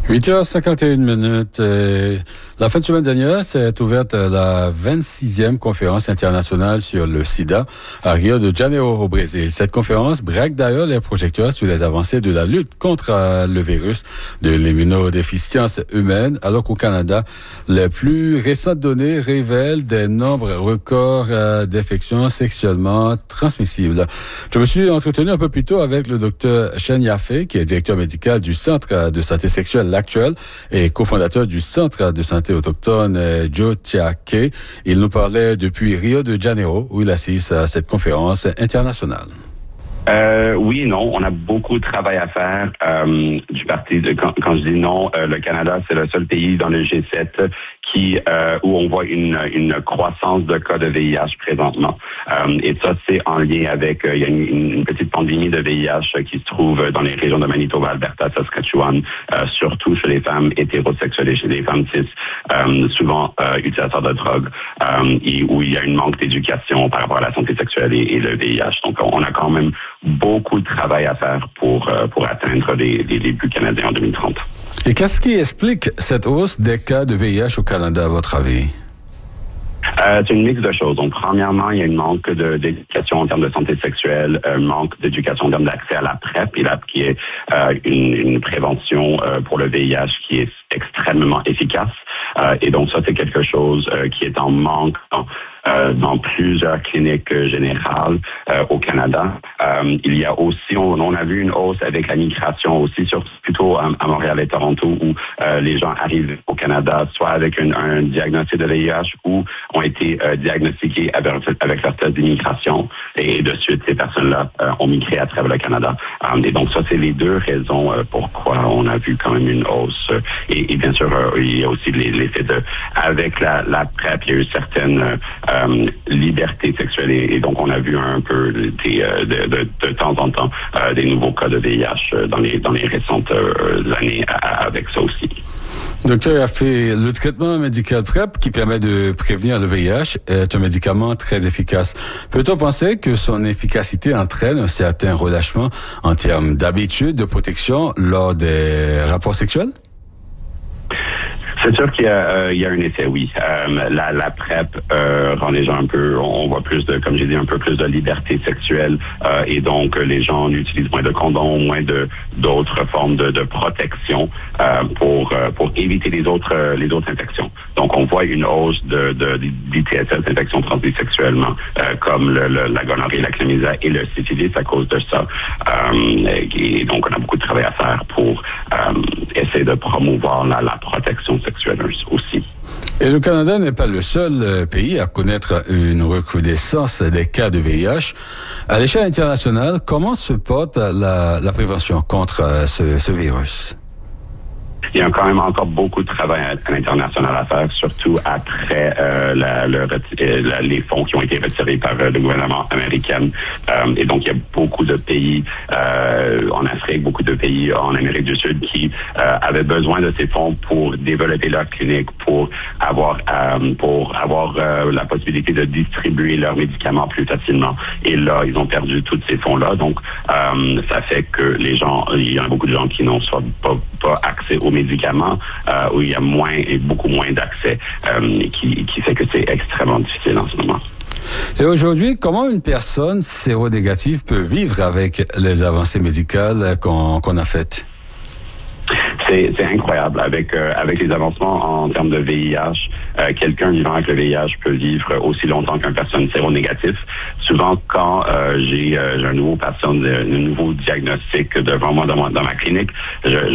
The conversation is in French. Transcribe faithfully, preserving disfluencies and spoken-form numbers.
huit heures cinquante et une minutes. Et la fin de semaine dernière, s'est ouverte la vingt-sixième conférence internationale sur le sida à Rio de Janeiro au Brésil. Cette conférence braque d'ailleurs les projecteurs sur les avancées de la lutte contre le virus de l'immunodéficience humaine, alors qu'au Canada, les plus récentes données révèlent des nombres records d'infections sexuellement transmissibles. Je me suis entretenu un peu plus tôt avec le docteur Chen Yafé, qui est directeur médical du Centre de santé sexuelle L'Actuel et cofondateur du Centre de santé autochtone Jotiake. Il nous parlait depuis Rio de Janeiro, où il assiste à cette conférence internationale. Euh, oui, non, on a beaucoup de travail à faire. Euh, du parti de, quand, quand je dis non, euh, le Canada, c'est le seul pays dans le G sept qui euh, où on voit une, une croissance de cas de V I H présentement. Euh, et ça, c'est en lien avec euh, il y a une, une petite pandémie de V I H qui se trouve dans les régions de Manitoba, Alberta, Saskatchewan, euh, surtout chez les femmes hétérosexuelles et chez les femmes cis, euh, souvent euh, utilisateurs de drogue, euh, et où il y a une manque d'éducation par rapport à la santé sexuelle et, et le V I H. Donc, on a quand même beaucoup de travail à faire pour, euh, pour atteindre les, les, les buts canadiens en deux mille trente. Et qu'est-ce qui explique cette hausse des cas de V I H au Canada, à votre avis? Euh, c'est une mix de choses. Donc, premièrement, il y a une manque de, d'éducation en termes de santé sexuelle, un manque d'éducation en termes d'accès à la PrEP, et là, qui est euh, une, une prévention euh, pour le V I H qui est extrêmement efficace. Euh, et donc, ça, c'est quelque chose euh, qui est en manque dans, euh, dans plusieurs cliniques euh, générales euh, au Canada. Euh, il y a aussi, on, on a vu une hausse avec la migration aussi, surtout plutôt à, à Montréal et Toronto, où euh, les gens arrivent au Canada soit avec une, un diagnostic de V I H ou ont été euh, diagnostiqués avec, avec leur test d'immigration, et de suite, ces personnes-là euh, ont migré à travers le Canada. Euh, et donc, ça, c'est les deux raisons euh, pourquoi on a vu quand même une hausse. Et, et bien sûr, euh, il y a aussi l'effet de, avec la, la PrEP, il y a eu certaines euh, libertés sexuelles, et, et donc on a vu un peu des, euh, de, de, de temps en temps euh, des nouveaux cas de V I H dans les, dans les récentes euh, années à, avec ça aussi. Docteur a fait le traitement médical PrEP qui permet de prévenir le V I H est un médicament très efficace. Peut-on penser que son efficacité entraîne un certain relâchement en termes d'habitude de protection lors des rapports sexuels? C'est sûr qu'il y a, euh, il y a un effet, oui. Euh, la, la PrEP euh, rend les gens un peu, on voit plus de, comme j'ai dit, un peu plus de liberté sexuelle, euh, et donc les gens utilisent moins de condoms, moins de d'autres formes de, de protection euh, pour euh, pour éviter les autres euh, les autres infections. Donc on voit une hausse de, de d'I T S S, infections transmises sexuellement, euh, comme le, le, la gonorrhée, la chlamydia et le syphilis à cause de ça. Euh, et donc on a beaucoup de travail à faire pour euh, essayer de promouvoir la, la protection sexuelle aussi. Et le Canada n'est pas le seul pays à connaître une recrudescence des cas de V I H. À l'échelle internationale, comment se porte la, la prévention contre ce, ce virus? Il y a quand même encore beaucoup de travail à l'international à faire, surtout après euh, la, le, la, les fonds qui ont été retirés par euh, le gouvernement américain. Euh, et donc, il y a beaucoup de pays euh, en Afrique, beaucoup de pays en Amérique du Sud qui euh, avaient besoin de ces fonds pour développer leurs cliniques, pour avoir euh, pour avoir euh, la possibilité de distribuer leurs médicaments plus facilement. Et là, ils ont perdu tous ces fonds-là. Donc, euh, ça fait que les gens, il y a beaucoup de gens qui n'ont soit pas, pas accès aux médicaments, euh, où il y a moins et beaucoup moins d'accès, euh, qui, qui fait que c'est extrêmement difficile en ce moment. Et aujourd'hui, comment une personne séronégative peut vivre avec les avancées médicales qu'on, qu'on a faites? C'est, c'est incroyable. Avec euh, avec les avancements en termes de V I H, euh, quelqu'un vivant avec le V I H peut vivre aussi longtemps qu'une personne séronégative. Souvent, quand euh, j'ai, euh, j'ai un nouveau patient, un nouveau diagnostic devant moi dans ma, dans ma clinique, je,